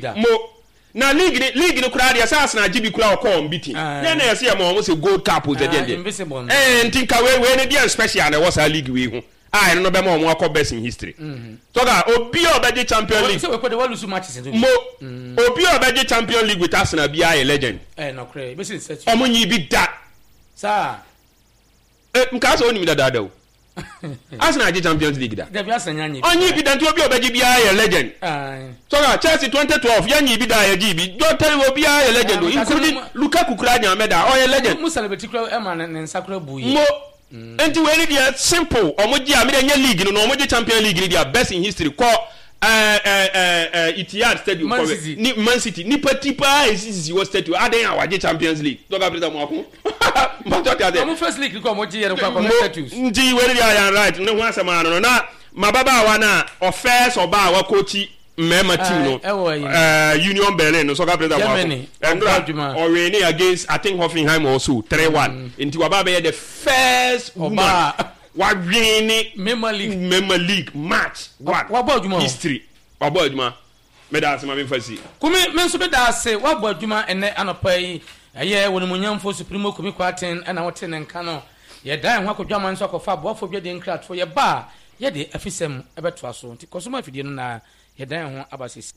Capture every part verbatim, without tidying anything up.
da mo na league league no kura dia sas na gibi kura ko on beating na na yesi e mo se gold cup o zede eh ntinka we we ne dia special na was a league we hu ah no be mo mo akọ best in history so ga obi obeje champion league so we ko de walusu matches mo obi obeje champion league with Arsenal be a legend eh no cray be say omunyi bi da sa eh nka so oni da da o Arsenal je Champions League da. Da bi Arsenal nyi. Onyi bi da nti obi obeji bi a legend. Ah. So ga Chelsea twenty twelve yanyi bi da ya ji bi. Do tell obi a legend o including Lukaku kura nya meda o legend. Mu celebrate kura e ma ne nsakura buyi. Mo enti we ni dia simple omoji a me nya league no no omoji Champions League ni dia best in history ko eh eh eh Etihad Stadium ko ni Man City ni patipa esisi wo stadium aden a waje Champions League. So ga president mo akun. I'm first league ko mo ji yere kwa kwa status ndi we dey are right ne ho asema no na mababa wa na offense oba wa coach mema team no uh Union Berlin no so ka president wa and or we against I think Hoffenheim also three one into waba be the first oba wa win Mema League Mema League match what history waba aduma me da asema me fasi kumi me so be da ase waba aduma ene anopa yi aye woni munyamfo supremo komi kwaten ana wote ne nka no ye dan ho akodwa nso akofa boafo bia de nkratfo ye ba ye de afisem ebeto aso nti kosoma afidie no na ye dan ho abasisi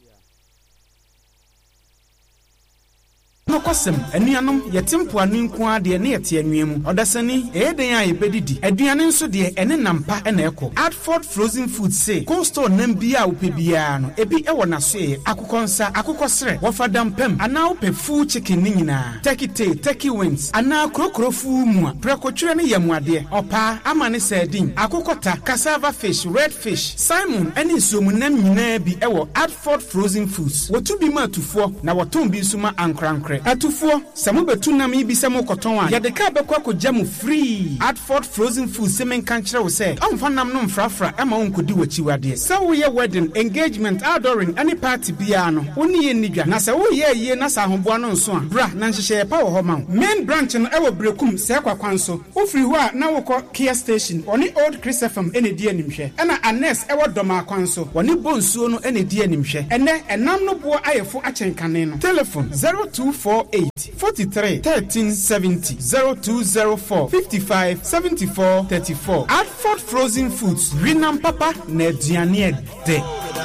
no kwasem anuanom yetempo anu nko ade ne yete anuamu odasani eyeden a yebedidi aduane nso de ene nampa ena eko Adford Frozen Food say coastal nambia opebia no ebi ewo naso e akokonsa akokosre wofadam pem ana opefu chicken ni nyina turkey tail turkey wings ana krokrofu mu prekotwere ne yamuade opa amane sardine akokota cassava fish red fish salmon ene somunam nyina bi ewo Adford Frozen Foods wotu bi ma tufo na woton bi suma ankrankre atufo samu betu nam yi bi samu koton a yade ka bekwa ko jamu free Adford Frozen Food semen kan kire wo se amfa nam no mfrafra ema wonkodi wachiwade se wo ye wedding engagement outdooring any party bia no woni ye nidwa na se wo ye ye na sa ahoboa no nso a bra na nhihye pa wo ho ma main branch no ewo brekum se kwakwan so wo free ho a na wo ko Kia station oni old Chris F M ene di animhwe ena Anes ewo doma kwan so woni bonsuo no ene di animhwe ene enam no bo ayefo achenkane no telephone zero two four eight forty-three thirteen seventy zero two zero four fifty-five seventy-four thirty-four Adford Frozen Foods Winam Papa na aduane de